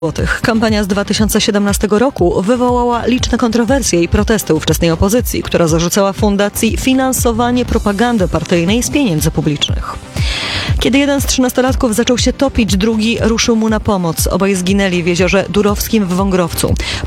Kampania z 2017 roku wywołała liczne kontrowersje i protesty ówczesnej opozycji, która zarzucała fundacji finansowanie propagandy partyjnej z pieniędzy publicznych. Kiedy jeden z 13-latków zaczął się topić, drugi ruszył mu na pomoc. Obaj zginęli w jeziorze Durowskim w Wągrowcu.